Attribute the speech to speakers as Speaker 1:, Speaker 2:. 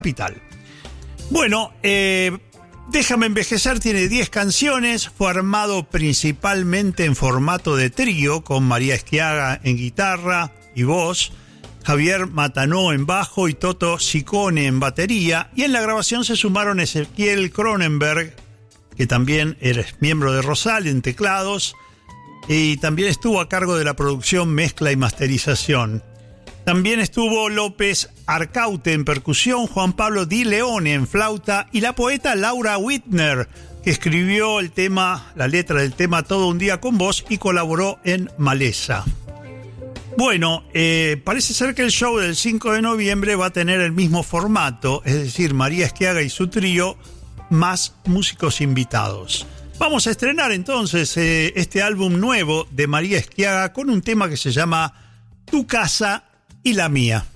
Speaker 1: capital. Bueno, Déjame envejecer tiene 10 canciones, fue armado principalmente en formato de trío, con María Schiaga en guitarra y voz, Javier Matanó en bajo y Toto Ciccone en batería, y en la grabación se sumaron Ezequiel Cronenberg, que también eres miembro de Rosal, en teclados, y también estuvo a cargo de la producción, mezcla y masterización. También estuvo López Arcaute en percusión, Juan Pablo Di Leone en flauta y la poeta Laura Whitner, que escribió el tema, la letra del tema Todo un día con vos y colaboró en Maleza. Bueno, parece ser que el show del 5 de noviembre va a tener el mismo formato, es decir, María Schiaga y su trío, más músicos invitados. Vamos a estrenar entonces este álbum nuevo de María Schiaga con un tema que se llama Tu casa y la mía.